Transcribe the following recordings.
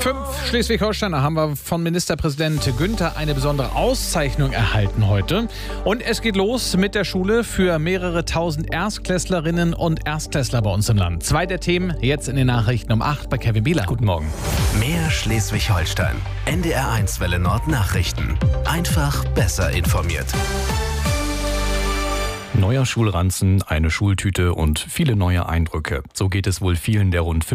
5 Schleswig-Holsteiner haben wir von Ministerpräsident Günther eine besondere Auszeichnung erhalten heute. Und es geht los mit der Schule für mehrere tausend Erstklässlerinnen und Erstklässler bei uns im Land. 2 der Themen jetzt in den Nachrichten um 8 bei Kevin Bieler. Guten Morgen. Mehr Schleswig-Holstein. NDR1 Welle Nord Nachrichten. Einfach besser informiert. Neuer Schulranzen, eine Schultüte und viele neue Eindrücke. So geht es wohl vielen der rund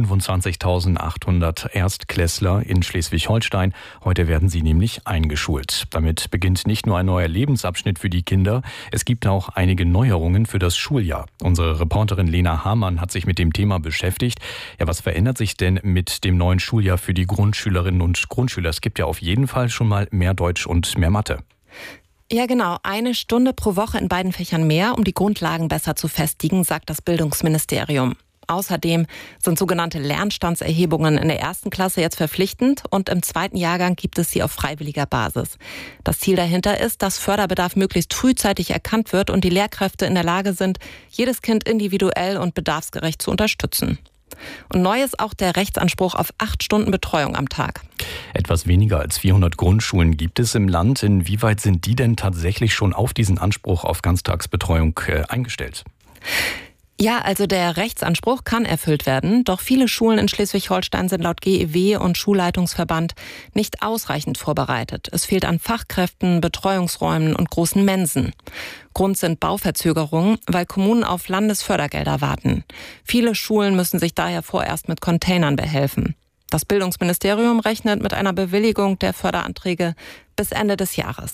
25.800 Erstklässler in Schleswig-Holstein. Heute werden sie nämlich eingeschult. Damit beginnt nicht nur ein neuer Lebensabschnitt für die Kinder, es gibt auch einige Neuerungen für das Schuljahr. Unsere Reporterin Lena Hamann hat sich mit dem Thema beschäftigt. Ja, was verändert sich denn mit dem neuen Schuljahr für die Grundschülerinnen und Grundschüler? Es gibt ja auf jeden Fall schon mal mehr Deutsch und mehr Mathe. Ja, genau. 1 Stunde pro Woche in beiden Fächern mehr, um die Grundlagen besser zu festigen, sagt das Bildungsministerium. Außerdem sind sogenannte Lernstandserhebungen in der 1. Klasse jetzt verpflichtend und im 2. Jahrgang gibt es sie auf freiwilliger Basis. Das Ziel dahinter ist, dass Förderbedarf möglichst frühzeitig erkannt wird und die Lehrkräfte in der Lage sind, jedes Kind individuell und bedarfsgerecht zu unterstützen. Und neu ist auch der Rechtsanspruch auf 8 Stunden Betreuung am Tag. Etwas weniger als 400 Grundschulen gibt es im Land. Inwieweit sind die denn tatsächlich schon auf diesen Anspruch auf Ganztagsbetreuung eingestellt? Ja, also der Rechtsanspruch kann erfüllt werden, doch viele Schulen in Schleswig-Holstein sind laut GEW und Schulleitungsverband nicht ausreichend vorbereitet. Es fehlt an Fachkräften, Betreuungsräumen und großen Mensen. Grund sind Bauverzögerungen, weil Kommunen auf Landesfördergelder warten. Viele Schulen müssen sich daher vorerst mit Containern behelfen. Das Bildungsministerium rechnet mit einer Bewilligung der Förderanträge bis Ende des Jahres.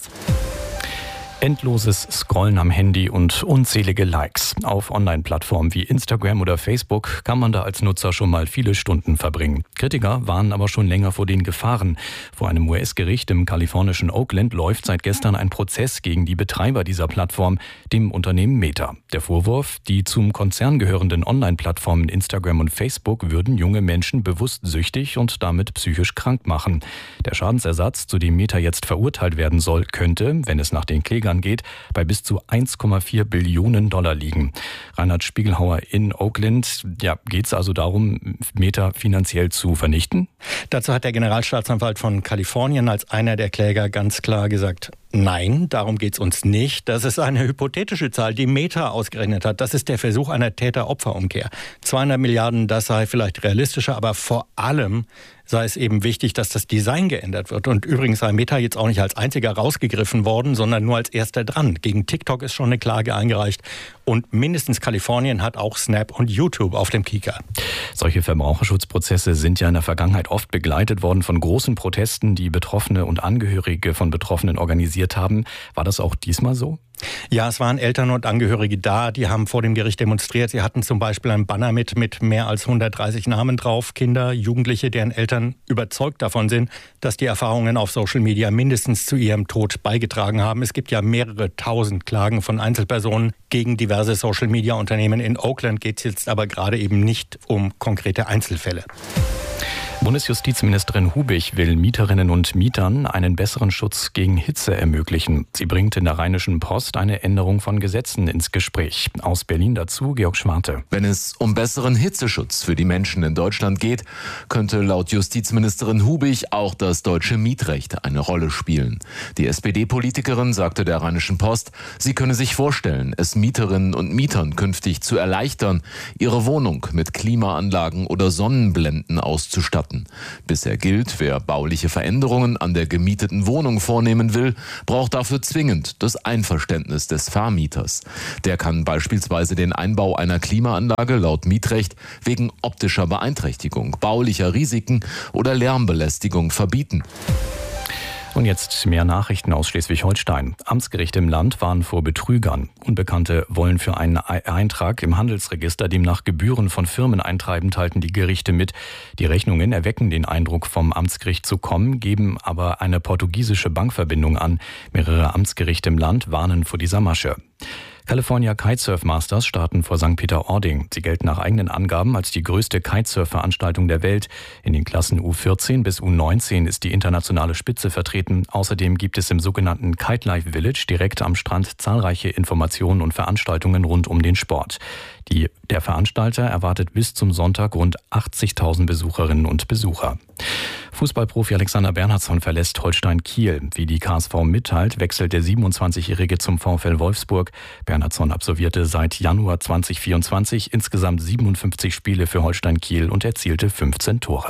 Endloses Scrollen am Handy und unzählige Likes. Auf Online-Plattformen wie Instagram oder Facebook kann man da als Nutzer schon mal viele Stunden verbringen. Kritiker warnen aber schon länger vor den Gefahren. Vor einem US-Gericht im kalifornischen Oakland läuft seit gestern ein Prozess gegen die Betreiber dieser Plattform, dem Unternehmen Meta. Der Vorwurf, die zum Konzern gehörenden Online-Plattformen Instagram und Facebook würden junge Menschen bewusst süchtig und damit psychisch krank machen. Der Schadensersatz, zu dem Meta jetzt verurteilt werden soll, könnte, wenn es nach den Klägern geht, bei bis zu 1,4 Billionen Dollar liegen. Reinhard Spiegelhauer in Oakland. Ja, geht es also darum, Meta finanziell zu vernichten? Dazu hat der Generalstaatsanwalt von Kalifornien als einer der Kläger ganz klar gesagt, nein, darum geht es uns nicht. Das ist eine hypothetische Zahl, die Meta ausgerechnet hat. Das ist der Versuch einer Täter-Opfer-Umkehr. 200 Milliarden, das sei vielleicht realistischer, aber vor allem sei es eben wichtig, dass das Design geändert wird. Und übrigens sei Meta jetzt auch nicht als einziger rausgegriffen worden, sondern nur als erster dran. Gegen TikTok ist schon eine Klage eingereicht. Und mindestens Kalifornien hat auch Snap und YouTube auf dem Kieker. Solche Verbraucherschutzprozesse sind ja in der Vergangenheit oft begleitet worden von großen Protesten, die Betroffene und Angehörige von Betroffenen organisiert haben. War das auch diesmal so? Ja, es waren Eltern und Angehörige da, die haben vor dem Gericht demonstriert. Sie hatten zum Beispiel ein Banner mit mehr als 130 Namen drauf. Kinder, Jugendliche, deren Eltern überzeugt davon sind, dass die Erfahrungen auf Social Media mindestens zu ihrem Tod beigetragen haben. Es gibt ja mehrere tausend Klagen von Einzelpersonen gegen diverse Social Media Unternehmen. In Oakland geht es jetzt aber gerade eben nicht um konkrete Einzelfälle. Bundesjustizministerin Hubich will Mieterinnen und Mietern einen besseren Schutz gegen Hitze ermöglichen. Sie bringt in der Rheinischen Post eine Änderung von Gesetzen ins Gespräch. Aus Berlin dazu Georg Schwarte. Wenn es um besseren Hitzeschutz für die Menschen in Deutschland geht, könnte laut Justizministerin Hubich auch das deutsche Mietrecht eine Rolle spielen. Die SPD-Politikerin sagte der Rheinischen Post, sie könne sich vorstellen, es Mieterinnen und Mietern künftig zu erleichtern, ihre Wohnung mit Klimaanlagen oder Sonnenblenden auszustatten. Bisher gilt, wer bauliche Veränderungen an der gemieteten Wohnung vornehmen will, braucht dafür zwingend das Einverständnis des Vermieters. Der kann beispielsweise den Einbau einer Klimaanlage laut Mietrecht wegen optischer Beeinträchtigung, baulicher Risiken oder Lärmbelästigung verbieten. Und jetzt mehr Nachrichten aus Schleswig-Holstein. Amtsgerichte im Land warnen vor Betrügern. Unbekannte wollen für einen Eintrag im Handelsregister demnach Gebühren von Firmen eintreiben, teilten die Gerichte mit. Die Rechnungen erwecken den Eindruck, vom Amtsgericht zu kommen, geben aber eine portugiesische Bankverbindung an. Mehrere Amtsgerichte im Land warnen vor dieser Masche. California Kitesurf Masters starten vor St. Peter-Ording. Sie gelten nach eigenen Angaben als die größte Kitesurf-Veranstaltung der Welt. In den Klassen U14 bis U19 ist die internationale Spitze vertreten. Außerdem gibt es im sogenannten Kite Life Village direkt am Strand zahlreiche Informationen und Veranstaltungen rund um den Sport. Der Veranstalter erwartet bis zum Sonntag rund 80.000 Besucherinnen und Besucher. Fußballprofi Alexander Bernhardsson verlässt Holstein Kiel. Wie die KSV mitteilt, wechselt der 27-Jährige zum VfL Wolfsburg. Bernhardsson absolvierte seit Januar 2024 insgesamt 57 Spiele für Holstein Kiel und erzielte 15 Tore.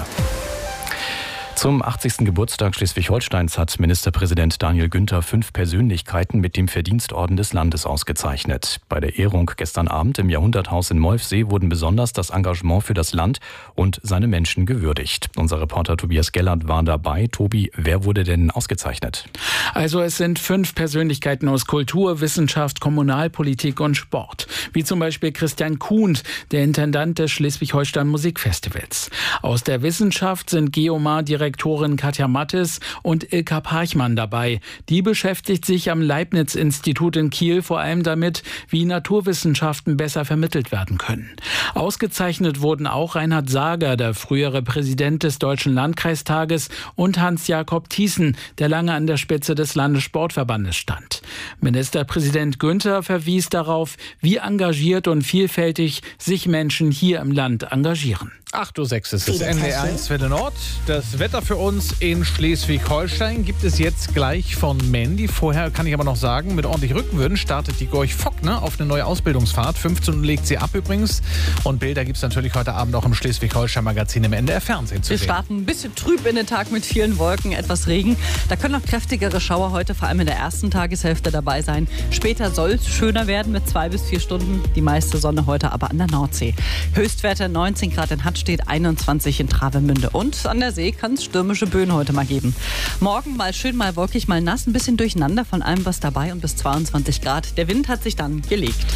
Zum 80. Geburtstag Schleswig-Holsteins hat Ministerpräsident Daniel Günther 5 Persönlichkeiten mit dem Verdienstorden des Landes ausgezeichnet. Bei der Ehrung gestern Abend im Jahrhunderthaus in Molfsee wurden besonders das Engagement für das Land und seine Menschen gewürdigt. Unser Reporter Tobias Gellert war dabei. Tobi, wer wurde denn ausgezeichnet? Also es sind 5 Persönlichkeiten aus Kultur, Wissenschaft, Kommunalpolitik und Sport. Wie zum Beispiel Christian Kuhn, der Intendant des Schleswig-Holstein Musikfestivals. Aus der Wissenschaft sind Geomar-Direktorin Katja Mattes und Ilka Parchmann dabei. Die beschäftigt sich am Leibniz-Institut in Kiel vor allem damit, wie Naturwissenschaften besser vermittelt werden können. Ausgezeichnet wurden auch Reinhard Sager, der frühere Präsident des Deutschen Landkreistages, und Hans-Jakob Thiessen, der lange an der Spitze des Landessportverbandes stand. Ministerpräsident Günther verwies darauf, wie engagiert und vielfältig sich Menschen hier im Land engagieren. 8:06 Uhr ist es, NDR 1 Welle Nord. Das Wetter für uns in Schleswig-Holstein gibt es jetzt gleich von Mandy. Vorher kann ich aber noch sagen, mit ordentlich Rückenwind startet die Gorch Fock auf eine neue Ausbildungsfahrt. 15 Uhr legt sie ab übrigens. Und Bilder gibt es natürlich heute Abend auch im Schleswig-Holstein-Magazin im NDR Fernsehen zu sehen. Wir starten ein bisschen trüb in den Tag mit vielen Wolken, etwas Regen. Da können noch kräftigere Schauer heute, vor allem in der ersten Tageshälfte, dabei sein. Später soll es schöner werden mit 2 bis 4 Stunden. Die meiste Sonne heute aber an der Nordsee. Höchstwerte 19 Grad in Hattstedt, 21 in Travemünde. Und an der See kann es stürmische Böen heute mal geben. Morgen mal schön, mal wolkig, mal nass, ein bisschen durcheinander, von allem was dabei und bis 22 Grad. Der Wind hat sich dann gelegt.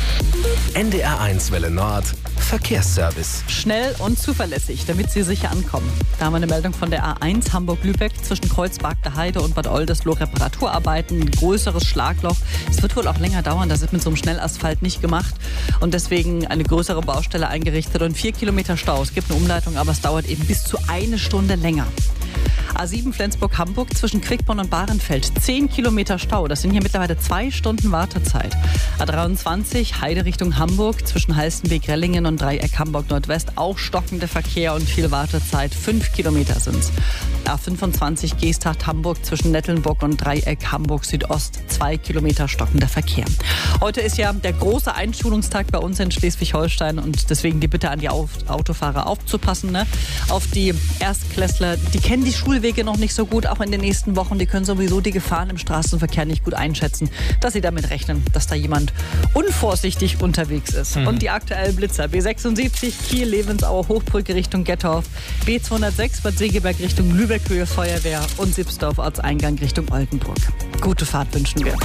NDR 1 Welle Nord, Verkehrsservice. Schnell und zuverlässig, damit Sie sicher ankommen. Da haben wir eine Meldung von der A1 Hamburg-Lübeck zwischen Kreuzberg der Heide und Bad Oldesloe. Reparaturarbeiten, ein größeres Schlagloch. Es wird wohl auch länger dauern, das ist mit so einem Schnellasphalt nicht gemacht. Und deswegen eine größere Baustelle eingerichtet und 4 Kilometer Stau. Es gibt eine Umleitung, aber es dauert eben bis zu 1 Stunde länger. A7 Flensburg-Hamburg zwischen Quickborn und Bahrenfeld. 10 Kilometer Stau. Das sind hier mittlerweile 2 Stunden Wartezeit. A23 Heide Richtung Hamburg zwischen Halstenweg-Rellingen und Dreieck Hamburg-Nordwest. Auch stockender Verkehr und viel Wartezeit. 5 Kilometer sind's. A25 Geesthacht-Hamburg zwischen Nettelnburg und Dreieck Hamburg-Südost. 2 Kilometer stockender Verkehr. Heute ist ja der große Einschulungstag bei uns in Schleswig-Holstein und deswegen die Bitte an die Autofahrer aufzupassen, ne? Auf die Erstklässler, die kennen die Schulwege noch nicht so gut, auch in den nächsten Wochen. Die können sowieso die Gefahren im Straßenverkehr nicht gut einschätzen, dass sie damit rechnen, dass da jemand unvorsichtig unterwegs ist. Und die aktuellen Blitzer: B76 Kiel-Levensauer Hochbrücke Richtung Gettorf, B206 Bad Segeberg Richtung Lübeck-Höhe Feuerwehr und Sipsdorf Ortseingang Richtung Oldenburg. Gute Fahrt wünschen wir.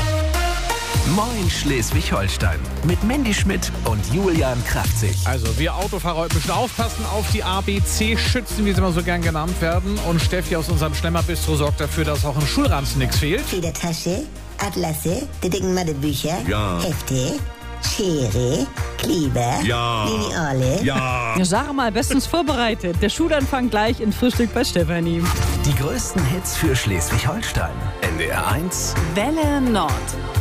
Moin Schleswig-Holstein mit Mandy Schmidt und Julian Kraftzig. Also wir Autofahrer heute müssen aufpassen auf die ABC-Schützen, wie sie immer so gern genannt werden. Und Steffi aus unserem Schlemmer-Bistro sorgt dafür, dass auch im Schulranzen nichts fehlt. Federtasche, Atlasse, die dicken Mathebücher, ja. Hefte, Schere, Kleber, ja. Lineale. Ja. Sarah mal bestens vorbereitet. Der Schulanfang gleich in Frühstück bei Stefanie. Die größten Hits für Schleswig-Holstein. NDR 1 Welle Nord.